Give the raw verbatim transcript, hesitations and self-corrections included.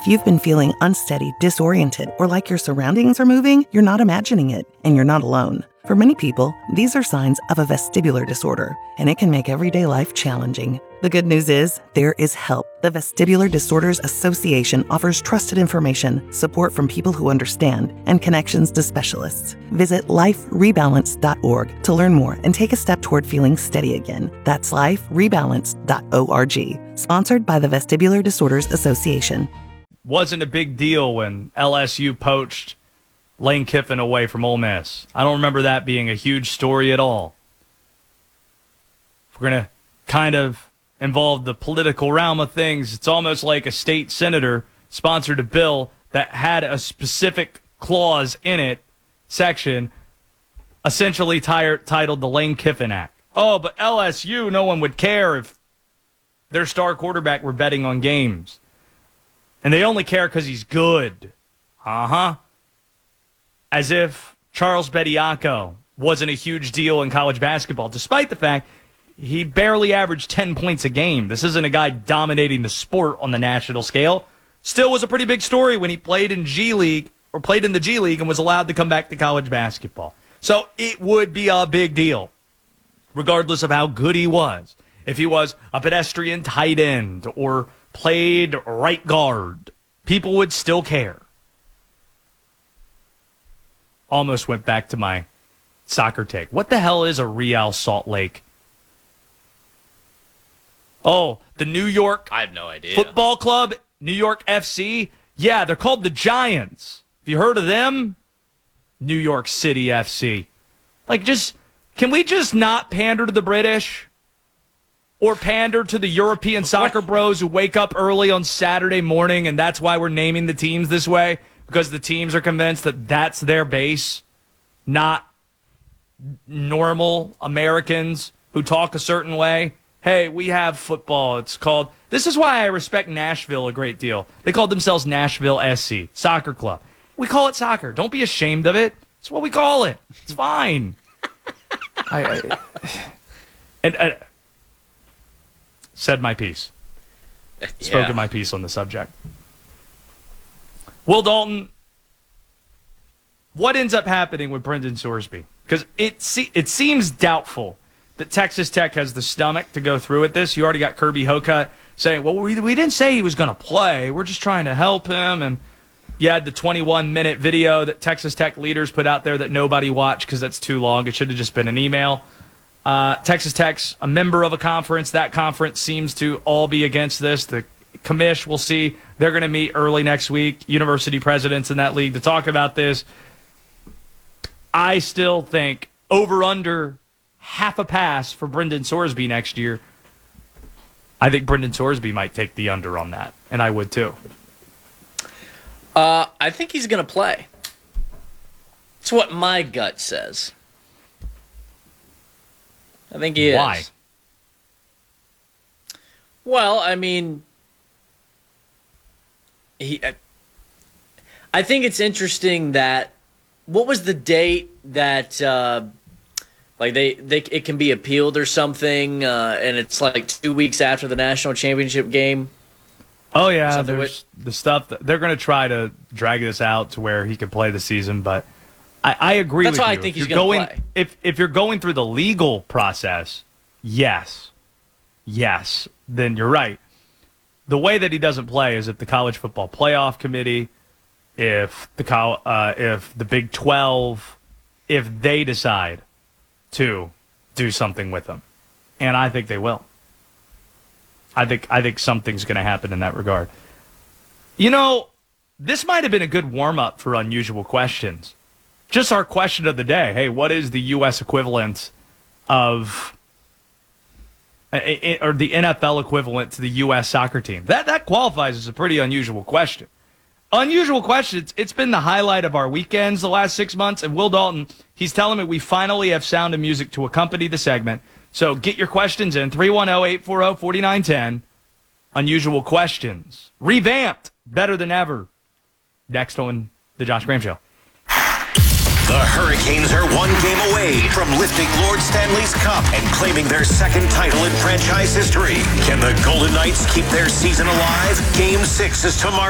If you've been feeling unsteady, disoriented, or like your surroundings are moving, you're not imagining it, and you're not alone. For many people, these are signs of a vestibular disorder, and it can make everyday life challenging. The good news is, there is help. The Vestibular Disorders Association offers trusted information, support from people who understand, and connections to specialists. Visit life rebalance dot org to learn more and take a step toward feeling steady again. That's life rebalance dot org. Sponsored by the Vestibular Disorders Association. Wasn't a big deal when L S U poached Lane Kiffin away from Ole Miss. I don't remember that being a huge story at all. If we're going to kind of involve the political realm of things, it's almost like a state senator sponsored a bill that had a specific clause in it, section, essentially tire, titled the Lane Kiffin Act. Oh, but L S U, no one would care if their star quarterback were betting on games. And they only care because he's good. Uh-huh. As if Charles Bediako wasn't a huge deal in college basketball, despite the fact he barely averaged ten points a game. This isn't a guy dominating the sport on the national scale. Still was a pretty big story when he played in G League, or played in the G League and was allowed to come back to college basketball. So it would be a big deal, regardless of how good he was. If he was a pedestrian tight end or played right guard, people would still care. Almost went back to my soccer take. What the hell is a Real Salt Lake? Oh, the New York I have no idea. Football Club, New York F C. Yeah, they're called the Giants. Have you heard of them? New York City F C. Like, just, can we just not pander to the British? Or pander to the European soccer bros who wake up early on Saturday morning, and that's why we're naming the teams this way, because the teams are convinced that that's their base, not normal Americans who talk a certain way. Hey, we have football. It's called, this is why I respect Nashville a great deal. They called themselves Nashville S C, soccer club. We call it soccer. Don't be ashamed of it. It's what we call it. It's fine. I, I, and, and said my piece. Spoken yeah. my piece on the subject. Will Dalton, what ends up happening with Brendan Sorsby? Because it se- it seems doubtful that Texas Tech has the stomach to go through with this. You already got Kirby Hocutt saying, well, we, we didn't say he was going to play. We're just trying to help him. And you had the twenty-one minute video that Texas Tech leaders put out there that nobody watched because that's too long. It should have just been an email. Uh, Texas Tech's a member of a conference. That conference seems to all be against this. The commish, we'll see. They're going to meet early next week, university presidents in that league, to talk about this. I still think over under half a pass for Brendan Sorsby next year. I think Brendan Sorsby might take the under on that, and I would too. Uh, I think he's going to play. It's what my gut says. I think he Why? is. Well, I mean, he. I think it's interesting that what was the date that uh, like they, they it can be appealed or something, uh, and it's like two weeks after the national championship game. Oh yeah, Something there's the stuff that they're going to try to drag this out to where he can play the season, but I, I agree That's with why you. I think If he's you're gonna going play. if if you're going through the legal process, yes, yes, then you're right. The way that he doesn't play is if the College Football Playoff Committee, if the col- uh, if the Big twelve, if they decide to do something with him, and I think they will. I think I think something's going to happen in that regard. You know, this might have been a good warm-up for Unusual Questions. Just our question of the day. Hey, what is the U S equivalent of, or the N F L equivalent to the U S soccer team? That that qualifies as a pretty unusual question. Unusual questions. It's been the highlight of our weekends the last six months. And Will Dalton, he's telling me we finally have sound and music to accompany the segment. So get your questions in. three one zero, eight four zero, four nine one zero. Unusual Questions. Revamped. Better than ever. Next on The Josh Graham Show. The Hurricanes are one game away from lifting Lord Stanley's Cup and claiming their second title in franchise history. Can the Golden Knights keep their season alive? Game six is tomorrow.